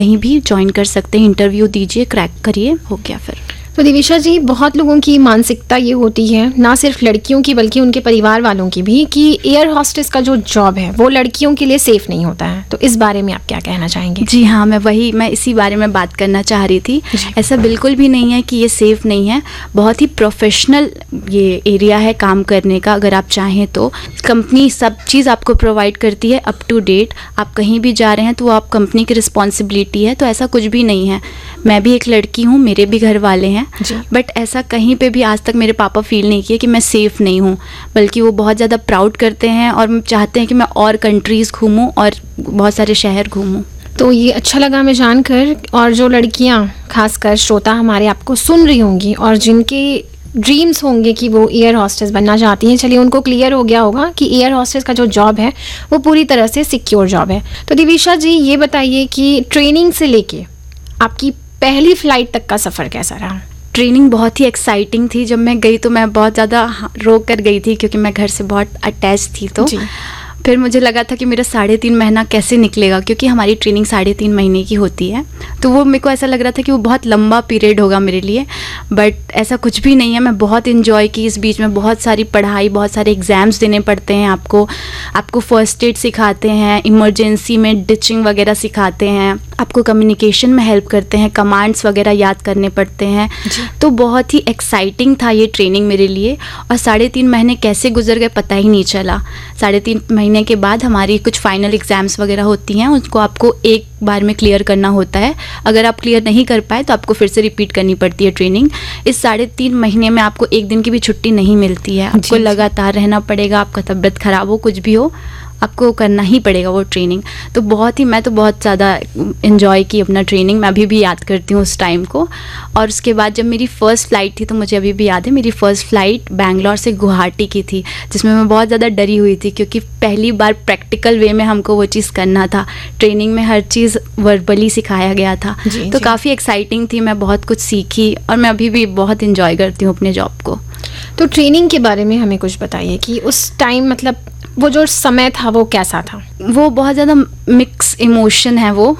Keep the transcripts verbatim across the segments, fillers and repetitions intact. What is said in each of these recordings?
कहीं भी ज्वाइन कर सकते हैं, इंटरव्यू दीजिए, क्रैक करिए, हो गया फिर। तो दिविशा जी, बहुत लोगों की मानसिकता ये होती है, ना सिर्फ लड़कियों की बल्कि उनके परिवार वालों की भी, कि एयर हॉस्टेस का जो जॉब है वो लड़कियों के लिए सेफ नहीं होता है। तो इस बारे में आप क्या कहना चाहेंगे? जी हाँ, मैं वही मैं इसी बारे में बात करना चाह रही थी। ऐसा बिल्कुल भी नहीं है कि ये सेफ़ नहीं है, बहुत ही प्रोफेशनल ये एरिया है काम करने का। अगर आप चाहें तो कंपनी सब चीज़ आपको प्रोवाइड करती है अप टू डेट। आप कहीं भी जा रहे हैं तो वो आप कंपनी की रिस्पॉन्सिबिलिटी है, तो ऐसा कुछ भी नहीं है। मैं भी एक लड़की हूँ, मेरे भी घर वाले हैं, बट ऐसा कहीं पे भी आज तक मेरे पापा फील नहीं किए कि मैं सेफ़ नहीं हूँ, बल्कि वो बहुत ज़्यादा प्राउड करते हैं और चाहते हैं कि मैं और कंट्रीज़ घूमूं और बहुत सारे शहर घूमूं। तो ये अच्छा लगा हमें जानकर। और जो लड़कियाँ, खासकर श्रोता हमारे आपको सुन रही होंगी और जिनके ड्रीम्स होंगे कि वो एयर हॉस्टेस बनना चाहती हैं, चलिए उनको क्लियर हो गया होगा कि एयर हॉस्टेस का जो जॉब है वो पूरी तरह से सिक्योर जॉब है। तो दिविशा जी, ये बताइए कि ट्रेनिंग से लेके आपकी पहली फ़्लाइट तक का सफ़र कैसा रहा? ट्रेनिंग बहुत ही एक्साइटिंग थी। जब मैं गई तो मैं बहुत ज़्यादा रो कर गई थी, क्योंकि मैं घर से बहुत अटैच थी। तो फिर मुझे लगा था कि मेरा साढ़े तीन महीना कैसे निकलेगा, क्योंकि हमारी ट्रेनिंग साढ़े तीन महीने की होती है। तो वो मेरे को ऐसा लग रहा था कि वो बहुत लंबा पीरियड होगा मेरे लिए, बट ऐसा कुछ भी नहीं है। मैं बहुत इन्जॉय की इस बीच में, बहुत सारी पढ़ाई, बहुत सारे एग्ज़ाम्स देने पड़ते हैं आपको। आपको फ़र्स्ट एड सिखाते हैं, इमरजेंसी में डिचिंग वगैरह सिखाते हैं, आपको कम्युनिकेशन में हेल्प करते हैं, कमांड्स वगैरह याद करने पड़ते हैं। तो बहुत ही एक्साइटिंग था ये ट्रेनिंग मेरे लिए। और साढ़े तीन महीने कैसे गुजर गए पता ही नहीं चला। साढ़े तीन महीने के बाद हमारी कुछ फाइनल एग्ज़ाम्स वगैरह होती हैं, उसको आपको एक बार में क्लियर करना होता है। अगर आप क्लियर नहीं कर पाए तो आपको फिर से रिपीट करनी पड़ती है ट्रेनिंग। इस साढ़े तीन महीने में आपको एक दिन की भी छुट्टी नहीं मिलती है, आपको लगातार रहना पड़ेगा। आपका तबीयत ख़राब हो, कुछ भी हो, आपको करना ही पड़ेगा वो ट्रेनिंग। तो बहुत ही मैं तो बहुत ज़्यादा इन्जॉय की अपना ट्रेनिंग, मैं अभी भी याद करती हूँ उस टाइम को। और उसके बाद जब मेरी फ़र्स्ट फ़्लाइट थी, तो मुझे अभी भी याद है, मेरी फ़र्स्ट फ़्लाइट बैंगलोर से गुवाहाटी की थी, जिसमें मैं बहुत ज़्यादा डरी हुई थी, क्योंकि पहली बार प्रैक्टिकल वे में हमको वो चीज़ करना था। ट्रेनिंग में हर चीज़ वर्बली सिखाया गया था, तो काफ़ी एक्साइटिंग थी। मैं बहुत कुछ सीखी और मैं अभी भी बहुत इन्जॉय करती हूँ अपने जॉब को। तो ट्रेनिंग के बारे में हमें कुछ बताइए कि उस टाइम, मतलब वो जो समय था वो कैसा था? वो बहुत ज़्यादा मिक्स इमोशन है वो।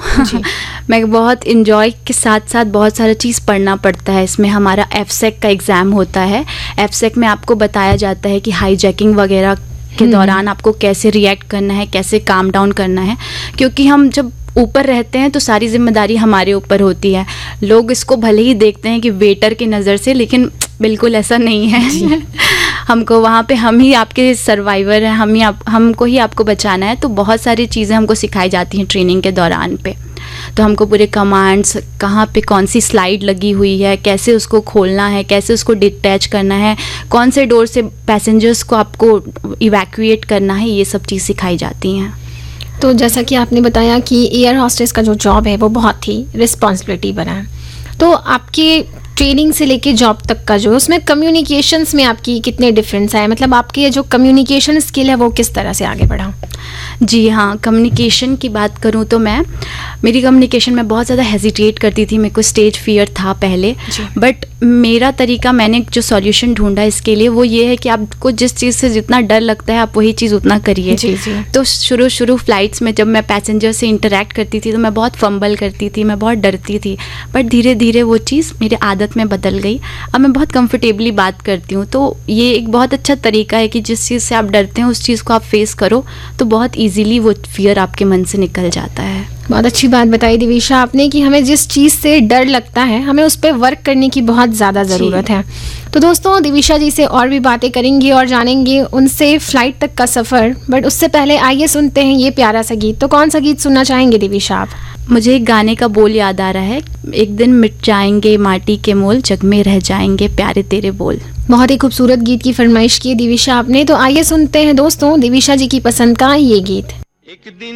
मैं बहुत इन्जॉय के साथ साथ बहुत सारा चीज़ पढ़ना पड़ता है। इसमें हमारा एफसेक का एग्ज़ाम होता है। एफसेक में आपको बताया जाता है कि हाईजैकिंग वगैरह के दौरान आपको कैसे रिएक्ट करना है, कैसे काम डाउन करना है, क्योंकि हम जब ऊपर रहते हैं तो सारी जिम्मेदारी हमारे ऊपर होती है। लोग इसको भले ही देखते हैं कि वेटर की नज़र से, लेकिन बिल्कुल ऐसा नहीं है। हमको वहाँ पे हम ही आपके सर्वाइवर हैं, हम ही आप हमको ही आपको बचाना है। तो बहुत सारी चीज़ें हमको सिखाई जाती हैं ट्रेनिंग के दौरान पे। तो हमको पूरे कमांड्स, कहाँ पे कौन सी स्लाइड लगी हुई है, कैसे उसको खोलना है, कैसे उसको डिटैच करना है, कौन से डोर से पैसेंजर्स को आपको इवैक्यूएट करना है, ये सब चीज़ सिखाई जाती हैं। तो जैसा कि आपने बताया कि एयर हॉस्टेस का जो जॉब है वो बहुत ही रिस्पॉन्सिबिलिटी बना है, तो आपके ट्रेनिंग से लेके जॉब तक का जो उसमें कम्युनिकेशंस में आपकी कितने डिफरेंस आए, मतलब आपकी जो कम्युनिकेशन स्किल है वो किस तरह से आगे बढ़ा? जी हाँ, कम्युनिकेशन की बात करूँ तो मैं मेरी कम्युनिकेशन में बहुत ज़्यादा हेजिटेट करती थी। मेरे को स्टेज फियर था पहले, बट मेरा तरीका, मैंने जो सॉल्यूशन ढूंढा इसके लिए, वो ये है कि आपको जिस चीज़ से जितना डर लगता है आप वही चीज़ उतना करिए। तो शुरू शुरू फ्लाइट्स में जब मैं पैसेंजर से इंटरेक्ट करती थी तो मैं बहुत फंबल करती थी, मैं बहुत डरती थी, बट धीरे धीरे वो चीज़ मेरे आदत में बदल गई। अब मैं बहुत कंफर्टेबली बात करती हूँ। तो ये एक बहुत अच्छा तरीका है कि जिस चीज़ से आप डरते हैं उस चीज़ को आप फेस करो, तो बहुत ईजीली वो फियर आपके मन से निकल जाता है। बहुत अच्छी बात बताई दिविशा आपने कि हमें जिस चीज़ से डर लगता है हमें उस पर वर्क करने की बहुत ज़्यादा ज़रूरत है। तो दोस्तों, दिविशा जी से और भी बातें करेंगे और जानेंगे उनसे फ़्लाइट तक का सफ़र, बट उससे पहले आइए सुनते हैं ये प्यारा सा गीत। तो कौन सा गीत सुनना चाहेंगे दिविशा आप? मुझे एक गाने का बोल याद आ रहा है, एक दिन मिट जाएंगे माटी के मोल, जग में रह जाएंगे प्यारे तेरे बोल। बहुत ही खूबसूरत गीत की फरमाइश की दिविशा आपने, तो आइए सुनते हैं दोस्तों दिविशा जी की पसंद का ये गीत। एक दिन